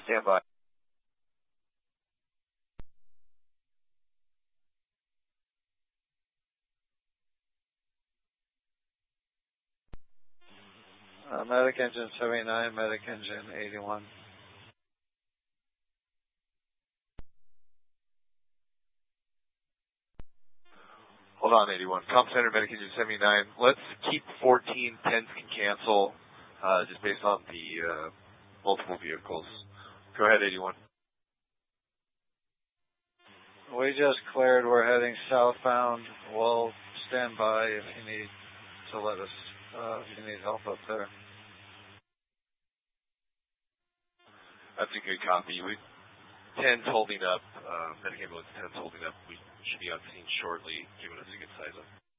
Stand by. Medic engine 79, medic engine 81. Hold on, 81. Comm Center, medic engine 79. Let's keep 14. 10s can cancel, just based on the multiple vehicles. Go ahead, 81. We just cleared. We're heading southbound. We'll stand by if you need to let us, if you need help up there. That's a good copy. 10's holding up, medic ambulance 10's holding up. We should be on scene shortly, giving us a good size up.